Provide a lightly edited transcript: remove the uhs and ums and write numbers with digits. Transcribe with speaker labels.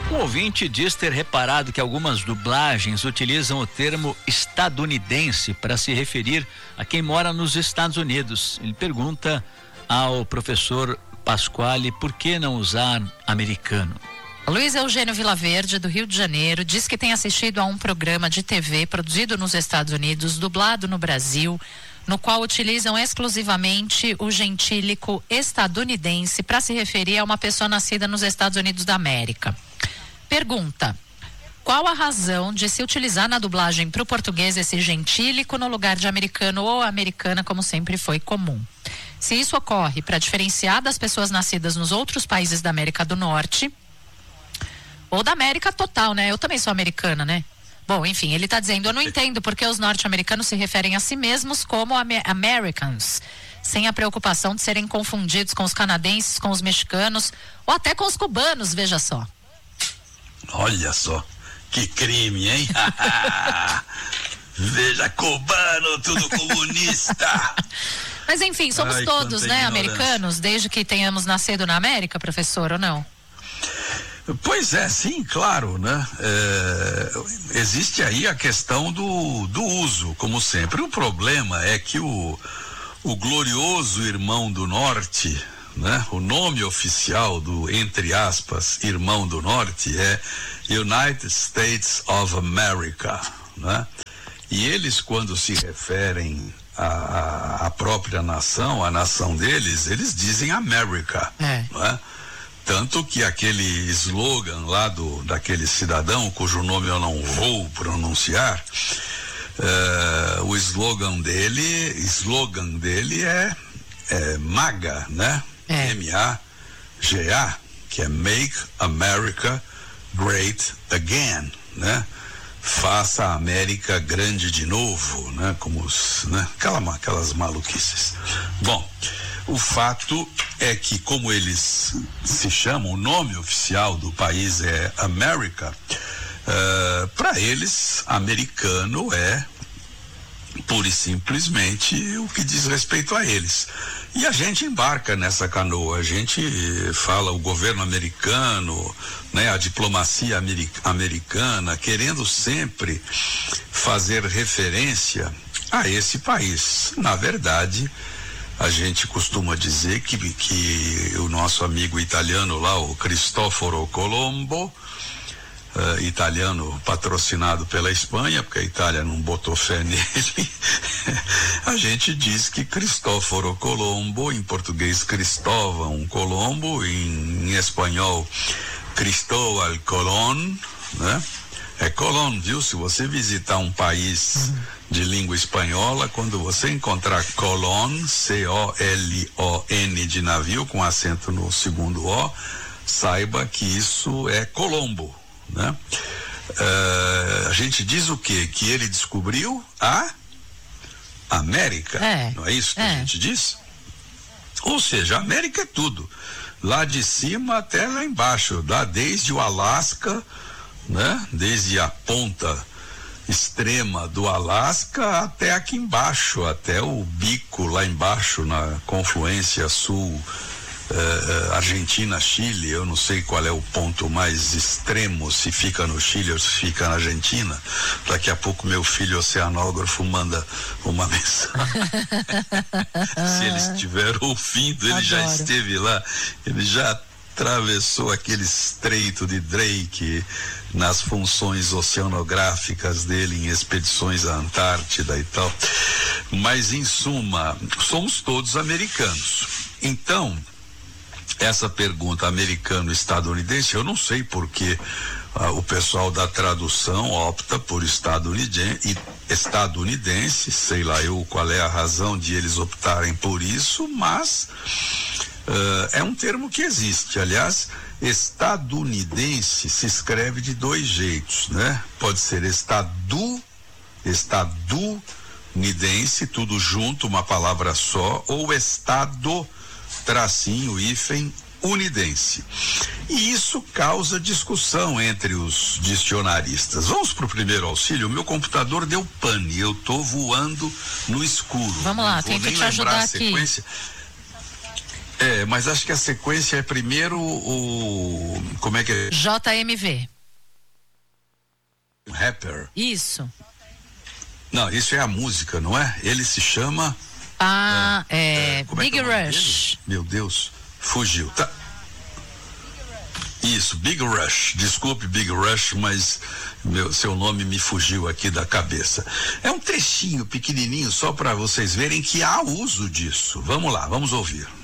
Speaker 1: Um ouvinte diz ter reparado que algumas dublagens utilizam o termo estadunidense para se referir a quem mora nos Estados Unidos. Ele pergunta ao professor Pasquale por que não usar americano.
Speaker 2: Luiz Eugênio Vilaverde, do Rio de Janeiro, diz que tem assistido a um programa de TV produzido nos Estados Unidos, dublado no Brasil, no qual utilizam exclusivamente o gentílico estadunidense para se referir a uma pessoa nascida nos Estados Unidos da América. Pergunta: qual a razão de se utilizar na dublagem para o português esse gentílico no lugar de americano ou americana, como sempre foi comum? Se isso ocorre para diferenciar das pessoas nascidas nos outros países da América do Norte, ou da América total, né? Eu também sou americana, né? Bom, enfim, ele está dizendo, eu não entendo porque os norte-americanos se referem a si mesmos como Americans, sem a preocupação de serem confundidos com os canadenses, com os mexicanos, ou até com os cubanos, veja só.
Speaker 3: Olha só, que crime, hein? Veja, cubano, tudo comunista.
Speaker 2: Mas enfim, somos todos, né, americanos, desde que tenhamos nascido na América, professor, ou não?
Speaker 3: Pois é, sim, claro, né? Existe aí a questão do uso, como sempre. O problema é que o glorioso irmão do norte, né? O nome oficial do, entre aspas, irmão do norte é United States of America, né? E eles, quando se referem à própria nação, a nação deles, eles dizem America, né? Tanto que aquele slogan lá daquele cidadão, cujo nome eu não vou pronunciar, o slogan dele é MAGA, né? M-A-G-A, que é Make America Great Again, né? Faça a América grande de novo, né? Como né? Aquelas maluquices. Bom, o fato é que, como eles se chamam, o nome oficial do país é América, para eles, americano é pura e simplesmente o que diz respeito a eles. E a gente embarca nessa canoa, a gente fala o governo americano, né, a diplomacia americana, querendo sempre fazer referência a esse país. Na verdade, a gente costuma dizer que o nosso amigo italiano lá, o Cristoforo Colombo, italiano patrocinado pela Espanha, porque a Itália não botou fé nele, a gente diz que Cristoforo Colombo, em português Cristóvão Colombo, em espanhol Cristóbal Colón, né? É Colón, viu? Se você visitar um país de língua espanhola, quando você encontrar Colón, C-O-L-O-N de navio, com acento no segundo O, saiba que isso é Colombo, né? A gente diz o quê? Que ele descobriu a América, não é isso que a gente diz? Ou seja, a América é tudo, lá de cima até lá embaixo, lá desde o Alasca, né? Desde a ponta extrema do Alasca até aqui embaixo, até o bico lá embaixo na confluência sul Argentina-Chile. Eu não sei qual é o ponto mais extremo, se fica no Chile ou se fica na Argentina. Daqui a pouco meu filho oceanógrafo manda uma mensagem. Se ele estiver ouvindo, ele já esteve lá, ele já atravessou aquele estreito de Drake nas funções oceanográficas dele, em expedições à Antártida e tal. Mas, em suma, somos todos americanos. Então, essa pergunta americano-estadunidense, eu não sei porque o pessoal da tradução opta por estadunidense, sei lá eu qual é a razão de eles optarem por isso, mas é um termo que existe. Aliás, estadunidense se escreve de dois jeitos, né? Pode ser estadunidense, tudo junto, uma palavra só, ou estado, tracinho, hífen, unidense. E isso causa discussão entre os dicionaristas. Vamos para o primeiro auxílio. O meu computador deu pane, eu tô voando no escuro.
Speaker 2: Vamos lá, tem que te ajudar aqui.
Speaker 3: Mas acho que a sequência é primeiro Como é que é?
Speaker 2: JMV.
Speaker 3: Um rapper?
Speaker 2: Isso.
Speaker 3: Não, isso é a música, não é? Ele se chama...
Speaker 2: Big Rush.
Speaker 3: Meu Deus, fugiu. Tá. Isso, Big Rush. Desculpe, Big Rush, mas seu nome me fugiu aqui da cabeça. É um trechinho pequenininho só para vocês verem que há uso disso. Vamos lá, vamos ouvir.